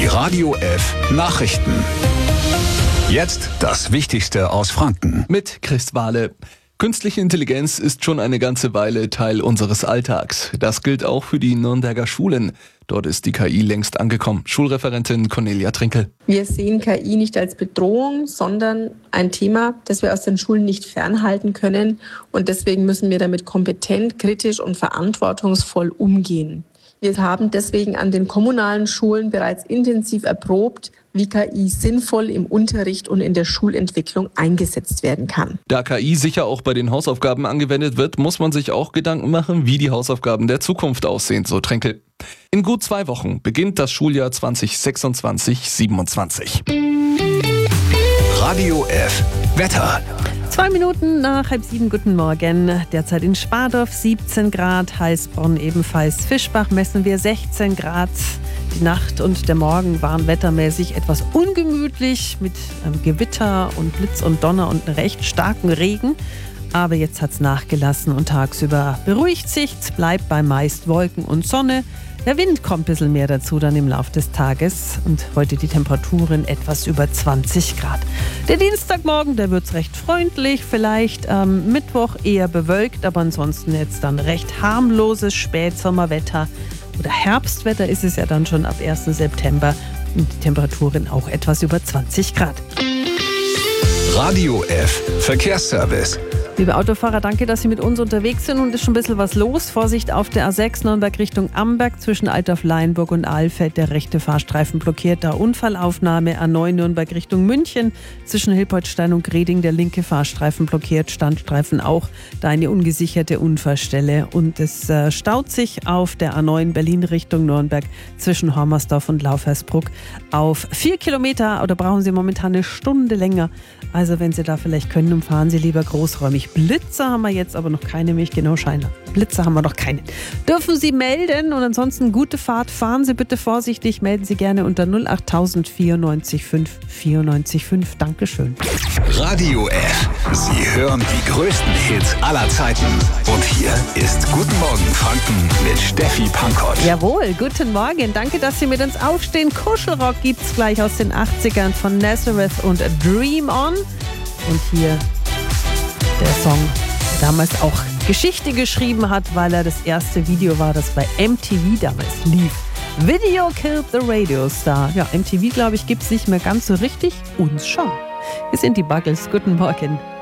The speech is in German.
Radio F Nachrichten. Jetzt das Wichtigste aus Franken. Mit Chris Wahle. Künstliche Intelligenz ist schon eine ganze Weile Teil unseres Alltags. Das gilt auch für die Nürnberger Schulen. Dort ist die KI längst angekommen. Schulreferentin Cornelia Trinkel. Wir sehen KI nicht als Bedrohung, sondern ein Thema, das wir aus den Schulen nicht fernhalten können. Und deswegen müssen wir damit kompetent, kritisch und verantwortungsvoll umgehen. Wir haben deswegen an den kommunalen Schulen bereits intensiv erprobt, wie KI sinnvoll im Unterricht und in der Schulentwicklung eingesetzt werden kann. Da KI sicher auch bei den Hausaufgaben angewendet wird, muss man sich auch Gedanken machen, wie die Hausaufgaben der Zukunft aussehen, so Trinkel. In gut 2 Wochen beginnt das Schuljahr 2026/27. Radio F Wetter. 2 Minuten nach 6:30, guten Morgen. Derzeit in Spardorf 17 Grad, Heilsbronn ebenfalls. Fischbach messen wir 16 Grad. Die Nacht und der Morgen waren wettermäßig etwas ungemütlich mit Gewitter und Blitz und Donner und einem recht starken Regen. Aber jetzt hat es nachgelassen und tagsüber beruhigt sich. Es bleibt bei meist Wolken und Sonne. Der Wind kommt ein bisschen mehr dazu dann im Laufe des Tages und heute die Temperaturen etwas über 20 Grad. Der Dienstagmorgen, der wird recht freundlich, vielleicht Mittwoch eher bewölkt, aber ansonsten jetzt dann recht harmloses Spätsommerwetter oder Herbstwetter ist es ja dann schon ab 1. September und die Temperaturen auch etwas über 20 Grad. Radio F Verkehrsservice. Liebe Autofahrer, danke, dass Sie mit uns unterwegs sind und es ist schon ein bisschen was los. Vorsicht auf der A6 Nürnberg Richtung Amberg zwischen Altdorf-Leinburg und Ahlfeld. Der rechte Fahrstreifen blockiert, da Unfallaufnahme. A9 Nürnberg Richtung München zwischen Hilpoltstein und Greding. Der linke Fahrstreifen blockiert, Standstreifen auch. Da eine ungesicherte Unfallstelle. Und es staut sich auf der A9 Berlin Richtung Nürnberg zwischen Hormersdorf und Laufhersbruck auf 4 Kilometer. Oder brauchen Sie momentan eine Stunde länger. Also wenn Sie da vielleicht können, umfahren Sie lieber großräumig. Blitzer haben wir jetzt aber noch keine, nämlich genau Scheiner. Blitzer haben wir noch keine. Dürfen Sie melden und ansonsten gute Fahrt. Fahren Sie bitte vorsichtig. Melden Sie gerne unter 08000 94 5 94 5. Dankeschön. Radio F. Sie hören die größten Hits aller Zeiten. Und hier ist Guten Morgen Franken mit Steffi Pankott. Jawohl, guten Morgen. Danke, dass Sie mit uns aufstehen. Kuschelrock gibt's gleich aus den 80ern von Nazareth und Dream On. Und hier der Song, der damals auch Geschichte geschrieben hat, weil er das erste Video war, das bei MTV damals lief. Video Killed the Radio Star. Ja, MTV, glaube ich, gibt es nicht mehr ganz so richtig. Uns schon. Wir sind die Buggles. Guten Morgen.